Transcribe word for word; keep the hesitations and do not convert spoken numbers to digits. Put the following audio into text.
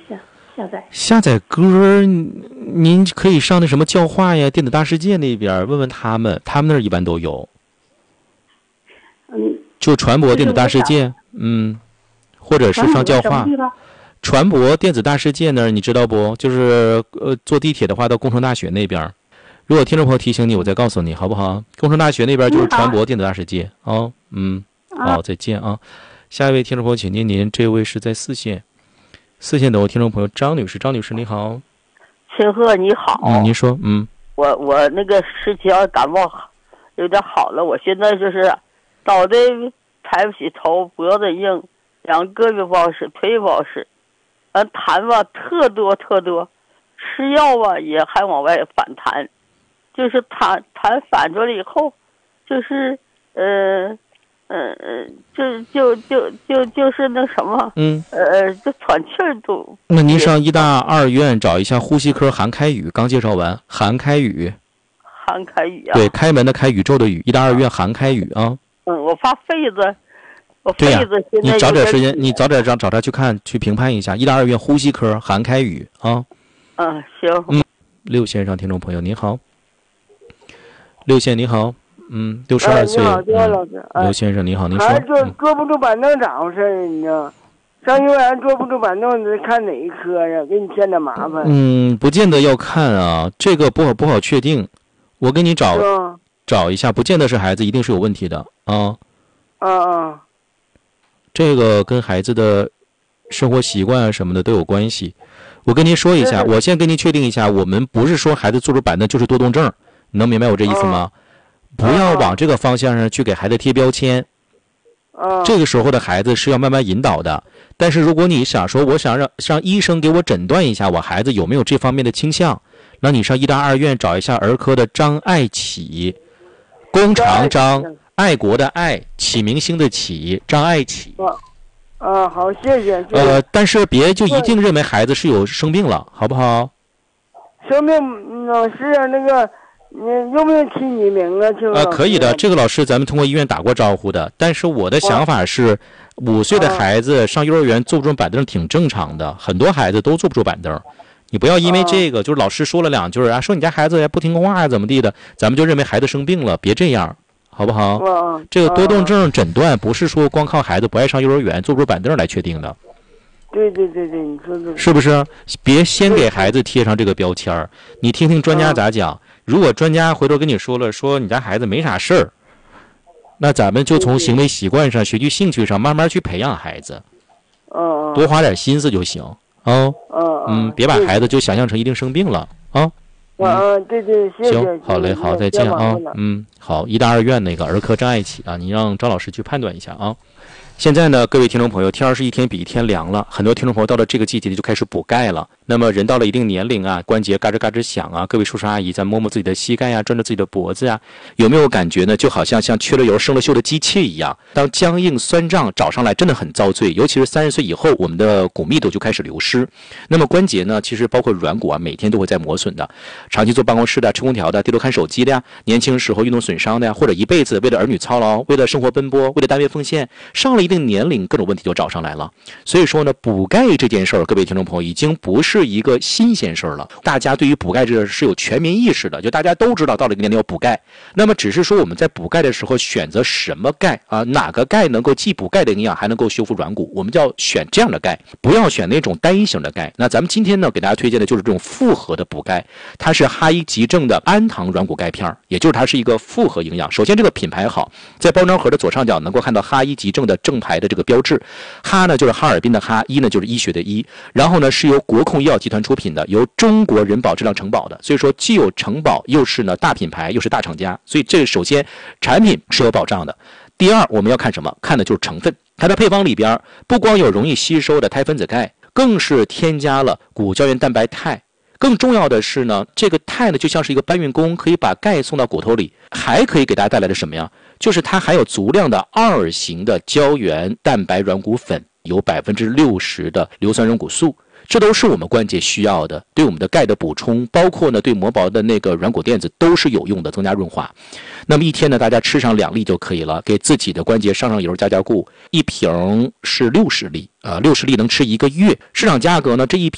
下下载下载歌，您可以上那什么教化呀、电子大世界那边问问他们，他们那儿一般都有。 嗯， 就传播电子大世界，嗯，或者是上教化。传播电子大世界那儿你知道不？就是呃，坐地铁的话到工程大学那边。如果听众朋友提醒你，我再告诉你好不好？工程大学那边就是传播电子大世界啊、哦。嗯，好，再见啊。下一位听众朋友，请您，您这位是在四线，四线等我听众朋友张女士，张女士你好。 清鹤你好。 嗯，您说，嗯。 我我那个十七号感冒有点好了，我现在就是脑袋抬不起头，脖子硬，两个胳膊不好使，腿不好使，完痰吧特多特多，吃药吧也还往外反弹，就是痰痰反出来以后，就是呃呃呃，就就就就就是那什么， 嗯， 呃，就喘气儿都。 那您上医大二院找一下呼吸科韩开宇，刚介绍完，韩开宇。 韩开宇啊。 对，开门的开，宇宙的宇，医大二院韩开宇啊。 嗯，我发痱子，我对呀、 痱子现在、 啊、你找点时间，你早点找找他去看，去评判一下医大二院呼吸科韩开宇啊。 嗯，行。 嗯，六线上听众朋友您好，六线你好。嗯，六十二岁。 你好，丁老师。 嗯、刘先生，你好，您说。 孩子坐坐不住板凳咋回事？你知道，上幼儿园坐不住板凳，得看哪一科呀？给你添点麻烦。 嗯，不见得要看啊，这个不好不好确定。我给你找找一下，不见得是孩子，一定是有问题的啊。 啊啊。 这个跟孩子的生活习惯啊什么的都有关系。我跟您说一下，我先跟您确定一下，我们不是说孩子坐住板凳就是多动症，你能明白我这意思吗？啊，不要往这个方向上去给孩子贴标签。 啊， 这个时候的孩子是要慢慢引导的。但是如果你想说，我想让让医生给我诊断一下我孩子有没有这方面的倾向，那你上医大二院找一下儿科的张爱启，弓长张，爱国的爱，启明星的启，张爱启。 啊，好，谢谢。谢谢呃，但是别就一定认为孩子是有生病了，好不好？ 生病，老师啊，那个。你用不用提你名啊？ 呃，可以的，这个老师咱们通过医院打过招呼的。但是我的想法是，五岁的孩子上幼儿园坐不住板凳挺正常的，很多孩子都坐不住板凳。你不要因为这个，就是老师说了两句啊，说你家孩子也不听话呀，怎么地的，咱们就认为孩子生病了，别这样，好不好？这个多动症诊断不是说光靠孩子不爱上幼儿园坐不住板凳来确定的。 对对对对，你说的是不是？别先给孩子贴上这个标签儿，你听听专家咋讲。如果专家回头跟你说了，说你家孩子没啥事儿，那咱们就从行为习惯上、学习兴趣上慢慢去培养孩子， 嗯， 多花点心思就行啊。 嗯嗯，别把孩子就想象成一定生病了啊。 嗯，对对，谢谢。 行，好嘞，好，再见啊。嗯，好，医大二院那个儿科张爱启啊，你让张老师去判断一下啊。现在呢，各位听众朋友，天儿是一天比一天凉了，很多听众朋友到了这个季节就开始补钙了。那么人到了一定年龄啊，关节嘎吱嘎吱响啊，各位叔叔阿姨咱摸摸自己的膝盖啊，转转自己的脖子啊，有没有感觉呢？就好像像缺了油生了锈的机器一样，当僵硬酸胀找上来真的很遭罪，尤其是三十岁以后，我们的骨密度就开始流失。那么关节呢，其实包括软骨啊，每天都会在磨损的。长期坐办公室的、吹空调的、低头看手机的呀，年轻时候运动损伤的呀，或者一辈子为了儿女操劳，为了生活奔波，为了单位奉献，上了一定年龄，各种问题就找上来了。所以说呢，补钙这件事儿，各位听众朋友已经不是一个新鲜事儿了。大家对于补钙这个是有全民意识的，就大家都知道到了一个年龄要补钙。那么只是说我们在补钙的时候选择什么钙啊，哪个钙能够既补钙的营养，还能够修复软骨，我们就要选这样的钙，不要选那种单一型的钙。那咱们今天呢，给大家推荐的就是这种复合的补钙，它是哈医急正的氨糖软骨钙片，也就是它是一个复合营养。首先这个品牌好，在包装盒的左上角能够看到哈医急正的正牌的这个标志，哈呢就是哈尔滨的哈，医呢就是医学的医，然后呢是由国控医药集团出品的，由中国人保质量承保的，所以说既有承保又是呢大品牌又是大厂家，所以这首先产品是有保障的。第二我们要看什么？看的就是成分，它的配方里边不光有容易吸收的肽分子钙，更是添加了骨胶原蛋白肽。更重要的是呢，这个肽呢就像是一个搬运工，可以把钙送到骨头里，还可以给大家带来的什么呀？就是它含有足量的二型的胶原蛋白软骨粉，有百分之六十的硫酸软骨素，这都是我们关节需要的，对我们的钙的补充，包括呢对磨薄的那个软骨垫子都是有用的，增加润滑。那么一天呢，大家吃上两粒就可以了，给自己的关节上上油加加固，一瓶是六十粒，呃，六十粒能吃一个月。市场价格呢，这一瓶